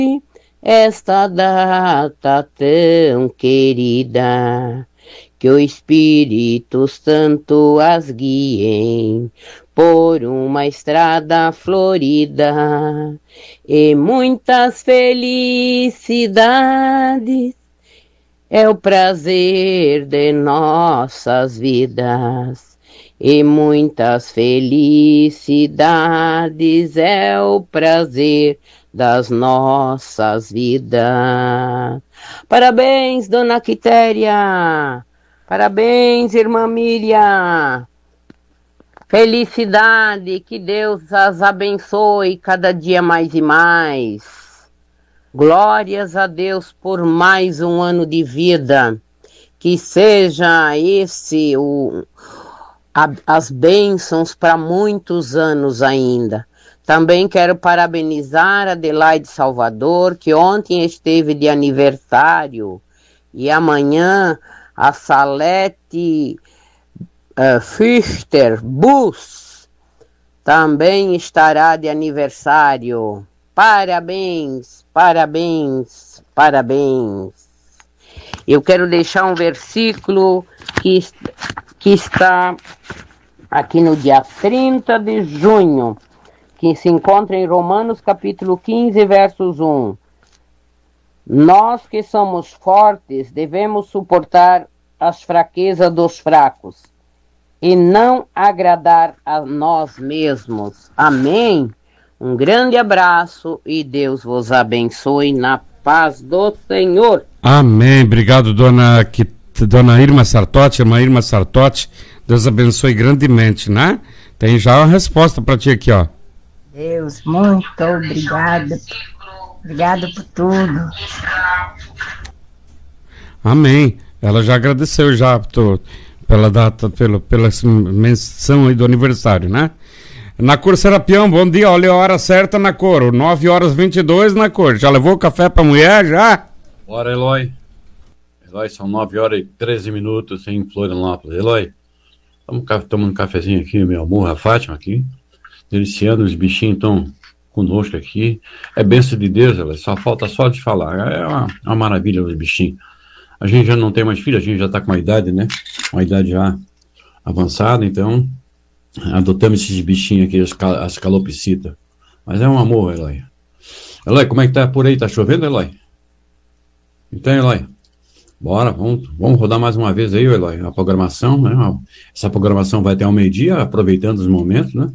esta data tão querida, que o Espírito Santo as guiem por uma estrada florida e muitas felicidades. É o prazer de nossas vidas e muitas felicidades. É o prazer das nossas vidas. Parabéns, dona Quitéria. Parabéns, irmã Miriam. Felicidade, que Deus as abençoe cada dia mais e mais. Glórias a Deus por mais um ano de vida. Que seja esse as bênçãos para muitos anos ainda. Também quero parabenizar a Adelaide Salvador, que ontem esteve de aniversário. E amanhã a Salete Fichter Bus também estará de aniversário. Parabéns, parabéns, parabéns. Eu quero deixar um versículo que está aqui no dia 30 de junho, que se encontra em Romanos capítulo 15, versos 1. Nós que somos fortes devemos suportar as fraquezas dos fracos e não agradar a nós mesmos. Amém? Um grande abraço e Deus vos abençoe na paz do Senhor. Amém. Obrigado, dona Irma Sartotti, irmã Irma Sartotti. Deus abençoe grandemente, né? Tem já uma resposta para ti aqui, ó. Deus, muito obrigada. Obrigada por tudo. Amém. Ela já agradeceu já pela data, pela menção aí do aniversário, né? Na cor Serapião, bom dia, olha a hora certa na cor, 9h22 na cor. Já levou café pra mulher, já? Bora, Eloy. Eloy, são 9h13 em Florianópolis. Eloy, estamos tomando um cafezinho aqui, meu amor, a Fátima aqui, deliciando, os bichinhos estão conosco aqui. É bênção de Deus, Eloy, falta só de falar. É uma maravilha os bichinhos. A gente já não tem mais filho, a gente já está com uma idade, né? Uma idade já avançada, então adotamos esses bichinhos aqui, as calopsitas. Mas é um amor, Eloy. Eloy, como é que tá por aí? Tá chovendo, Eloy? Então, Eloy, bora, vamos rodar mais uma vez aí, Eloy, a programação, né? Essa programação vai até ao meio-dia, aproveitando os momentos, né?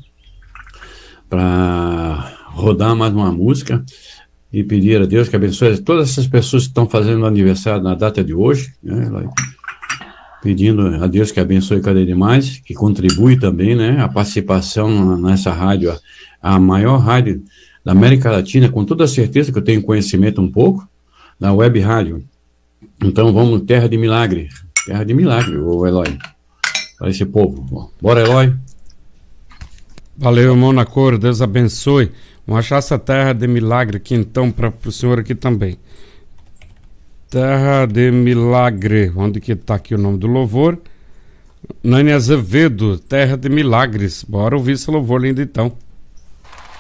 Para rodar mais uma música e pedir a Deus que abençoe todas essas pessoas que estão fazendo aniversário na data de hoje, né, Eloy? Pedindo a Deus que abençoe cada dia mais, que contribui também, né, a participação nessa rádio, a maior rádio da América Latina, com toda certeza que eu tenho conhecimento um pouco, da web rádio. Então vamos, terra de milagre, o Eloy, para esse povo. Bora, Eloy. Valeu, irmão na cor, Deus abençoe. Vamos achar essa terra de milagre aqui então para o senhor aqui também. Terra de Milagre, onde que está aqui o nome do louvor? Nani Azevedo, Terra de Milagres. Bora ouvir esse louvor lindo então.